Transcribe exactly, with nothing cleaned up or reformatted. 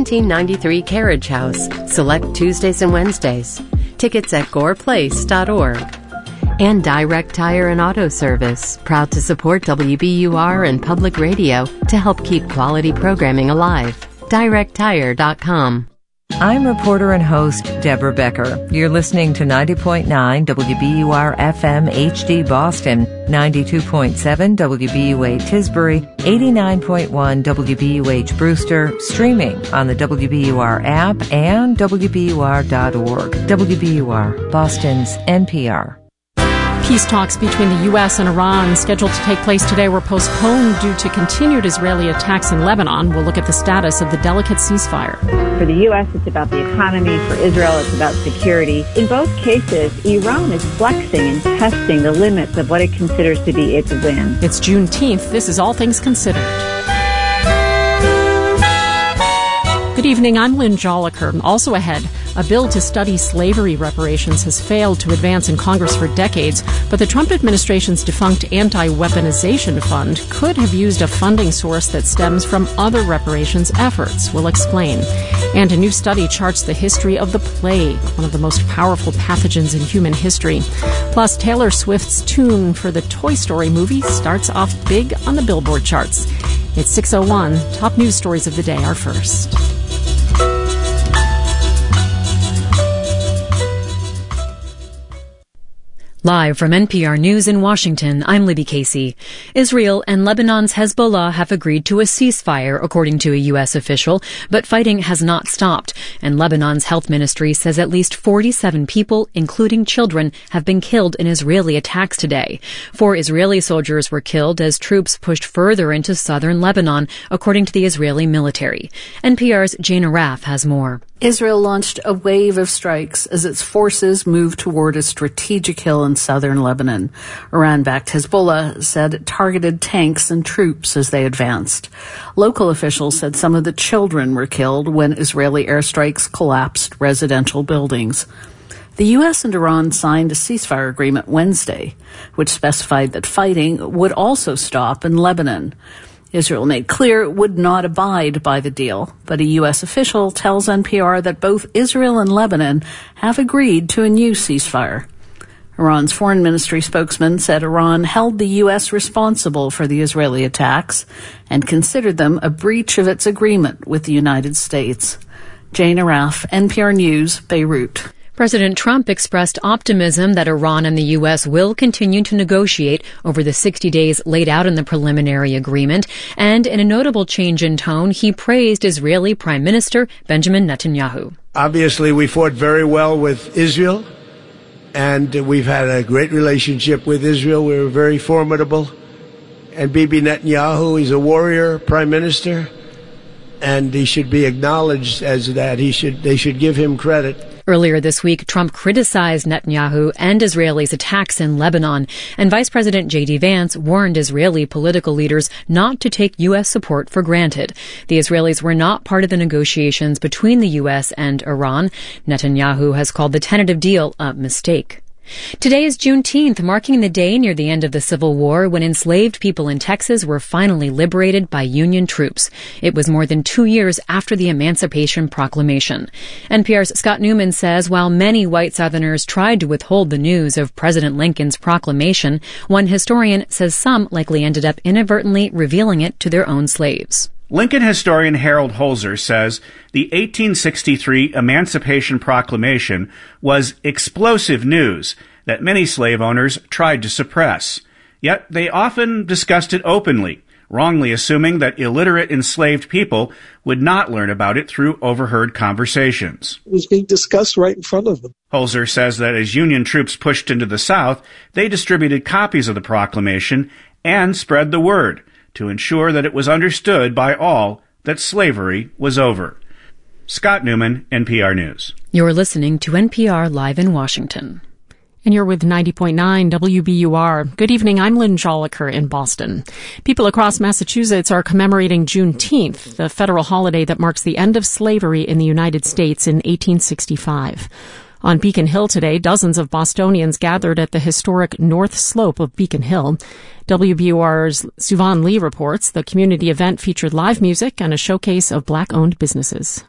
seventeen ninety-three Carriage House, select Tuesdays and Wednesdays. Tickets at gore place dot org. And Direct Tire and Auto Service, proud to support W B U R and public radio to help keep quality programming alive. direct tire dot com. I'm reporter and host Deborah Becker. You're listening to ninety point nine W B U R F M H D Boston, ninety-two point seven W B U A Tisbury, eighty-nine point one W B U H Brewster, streaming on the W B U R app and W B U R dot org. W B U R, Boston's N P R. Peace talks between the U S and Iran scheduled to take place today were postponed due to continued Israeli attacks in Lebanon. We'll look at the status of the delicate ceasefire. For the U S, it's about the economy. For Israel, it's about security. In both cases, Iran is flexing and testing the limits of what it considers to be its win. It's Juneteenth. This is All Things Considered. Good evening, I'm Lynn Joliker. Also ahead, a bill to study slavery reparations has failed to advance in Congress for decades, but the Trump administration's defunct anti-weaponization fund could have used a funding source that stems from other reparations efforts. We'll explain. And a new study charts the history of the plague, one of the most powerful pathogens in human history. Plus, Taylor Swift's tune for the Toy Story movie starts off big on the Billboard charts. It's six oh one. Top news stories of the day are first. Live from N P R News in Washington, I'm Libby Casey. Israel and Lebanon's Hezbollah have agreed to a ceasefire, according to a U S official, but fighting has not stopped, and Lebanon's health ministry says at least forty-seven people, including children, have been killed in Israeli attacks today. Four Israeli soldiers were killed as troops pushed further into southern Lebanon, according to the Israeli military. N P R's Jana Raff has more. Israel launched a wave of strikes as its forces moved toward a strategic hill in southern Lebanon. Iran-backed Hezbollah said it targeted tanks and troops as they advanced. Local officials said some of the children were killed when Israeli airstrikes collapsed residential buildings. The U S and Iran signed a ceasefire agreement Wednesday, which specified that fighting would also stop in Lebanon. Israel made clear it would not abide by the deal, but a U S official tells N P R that both Israel and Lebanon have agreed to a new ceasefire. Iran's foreign ministry spokesman said Iran held the U S responsible for the Israeli attacks and considered them a breach of its agreement with the United States. Jana Raff, N P R News, Beirut. President Trump expressed optimism that Iran and the U S will continue to negotiate over the sixty days laid out in the preliminary agreement, and in a notable change in tone, he praised Israeli Prime Minister Benjamin Netanyahu. Obviously, we fought very well with Israel, and we've had a great relationship with Israel. We were very formidable. And Bibi Netanyahu, he's a warrior prime minister, and he should be acknowledged as that. He should, they should give him credit. Earlier this week, Trump criticized Netanyahu and Israelis' attacks in Lebanon, and Vice President J D Vance warned Israeli political leaders not to take U S support for granted. The Israelis were not part of the negotiations between the U S and Iran. Netanyahu has called the tentative deal a mistake. Today is Juneteenth, marking the day near the end of the Civil War when enslaved people in Texas were finally liberated by Union troops. It was more than two years after the Emancipation Proclamation. N P R's Scott Newman says while many white Southerners tried to withhold the news of President Lincoln's proclamation, one historian says some likely ended up inadvertently revealing it to their own slaves. Lincoln historian Harold Holzer says the eighteen sixty-three Emancipation Proclamation was explosive news that many slave owners tried to suppress. Yet they often discussed it openly, wrongly assuming that illiterate enslaved people would not learn about it through overheard conversations. It was being discussed right in front of them. Holzer says that as Union troops pushed into the South, they distributed copies of the proclamation and spread the word to ensure that it was understood by all that slavery was over. Scott Newman, N P R News. You're listening to N P R Live in Washington. And you're with ninety point nine W B U R. Good evening, I'm Lynn Joliker in Boston. People across Massachusetts are commemorating Juneteenth, the federal holiday that marks the end of slavery in the United States in eighteen sixty-five. On Beacon Hill today, dozens of Bostonians gathered at the historic North Slope of Beacon Hill. W B U R's Suvan Lee reports the community event featured live music and a showcase of black-owned businesses.